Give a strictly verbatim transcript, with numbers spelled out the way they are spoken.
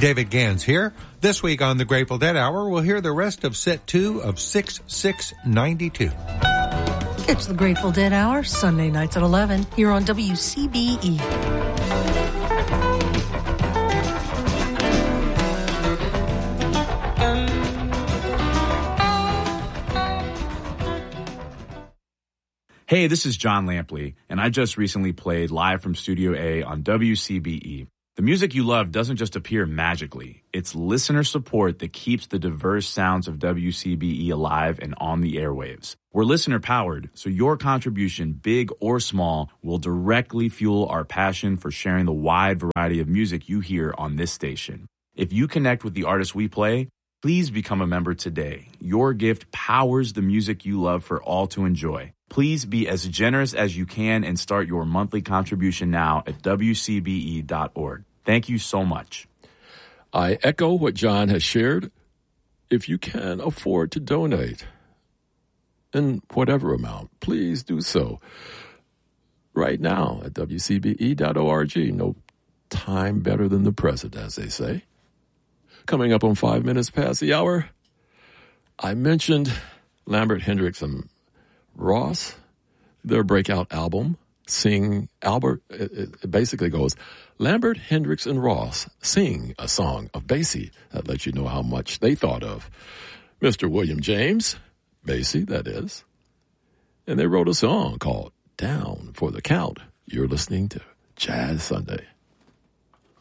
David Gans here. This week on the Grateful Dead Hour, we'll hear the rest of set two of six six ninety-two. It's the Grateful Dead Hour, Sunday nights at eleven, here on W C B E. Hey, this is John Lampley, and I just recently played live from Studio A on W C B E. The music you love doesn't just appear magically. It's listener support that keeps the diverse sounds of W C B E alive and on the airwaves. We're listener-powered, so your contribution, big or small, will directly fuel our passion for sharing the wide variety of music you hear on this station. If you connect with the artists we play, please become a member today. Your gift powers the music you love for all to enjoy. Please be as generous as you can and start your monthly contribution now at W C B E dot org. Thank you so much. I echo what John has shared. If you can afford to donate, in whatever amount, please do so. Right now at W C B E dot org. No time better than the present, as they say. Coming up on five minutes past the hour, I mentioned Lambert Hendricks and Ross, their breakout album, Sing. Albert, it, it basically goes, Lambert, Hendricks, and Ross sing a song of Basie. That lets you know how much they thought of Mister William James, Basie, that is. And they wrote a song called Down for the Count. You're listening to Jazz Sunday.